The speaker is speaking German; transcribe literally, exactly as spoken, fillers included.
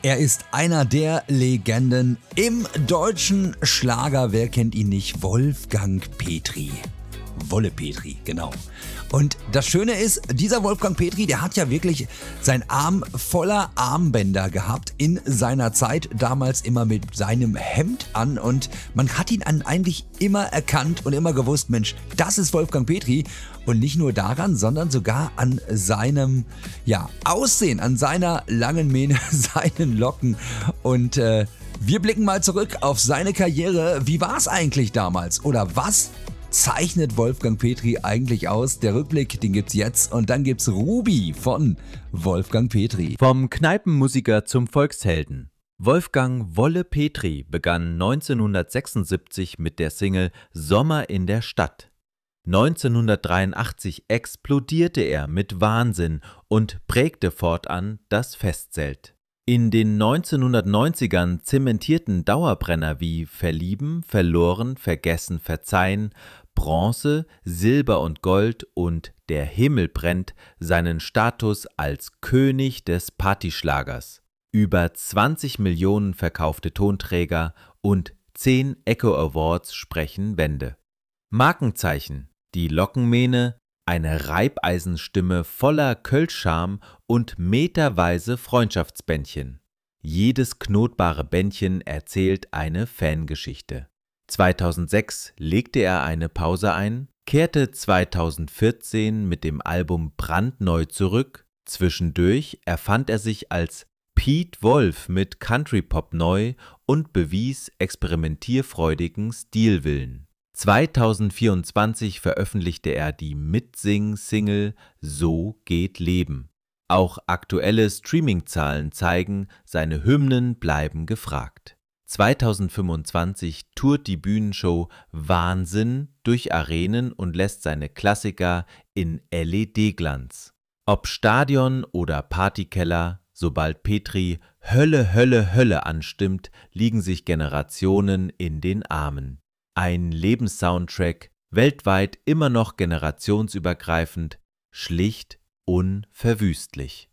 Er ist einer der Legenden im deutschen Schlager. Wer kennt ihn nicht? Wolfgang Petri. Wolle Petri, genau. Und das Schöne ist, dieser Wolfgang Petri, der hat ja wirklich seinen Arm voller Armbänder gehabt in seiner Zeit, damals immer mit seinem Hemd an, und man hat ihn an eigentlich immer erkannt und immer gewusst, Mensch, das ist Wolfgang Petri, und nicht nur daran, sondern sogar an seinem ja, Aussehen, an seiner langen Mähne, seinen Locken, und äh, wir blicken mal zurück auf seine Karriere. Wie war es eigentlich damals, oder was zeichnet Wolfgang Petri eigentlich aus? Der Rückblick, den gibt's jetzt, und dann gibt's Ruby von Wolfgang Petri. Vom Kneipenmusiker zum Volkshelden. Wolfgang Wolle Petri begann neunzehnhundertsechsundsiebzig mit der Single Sommer in der Stadt. neunzehnhundertdreiundachtzig explodierte er mit Wahnsinn und prägte fortan das Festzelt. In den neunzehnhundertneunzigern zementierten Dauerbrenner wie Verlieben, Verloren, Vergessen, Verzeihen, Bronze, Silber und Gold und Der Himmel brennt seinen Status als König des Partyschlagers. Über zwanzig Millionen verkaufte Tonträger und zehn Echo Awards sprechen Bände. Markenzeichen: die Lockenmähne, eine Reibeisenstimme voller Kölschcharme und meterweise Freundschaftsbändchen. Jedes knotbare Bändchen erzählt eine Fangeschichte. zweitausendsechs legte er eine Pause ein, kehrte zweitausendvierzehn mit dem Album Brandneu zurück. Zwischendurch erfand er sich als Piet Wolf mit Country-Pop neu und bewies experimentierfreudigen Stilwillen. zweitausendvierundzwanzig veröffentlichte er die Mitsing-Single So geht Leben. Auch aktuelle Streaming-Zahlen zeigen, seine Hymnen bleiben gefragt. zweitausendfünfundzwanzig tourt die Bühnenshow Wahnsinn durch Arenen und lässt seine Klassiker in L E D-Glanz. Ob Stadion oder Partykeller, sobald Petri Hölle, Hölle, Hölle anstimmt, liegen sich Generationen in den Armen. Ein Lebenssoundtrack, weltweit immer noch generationsübergreifend, schlicht unverwüstlich.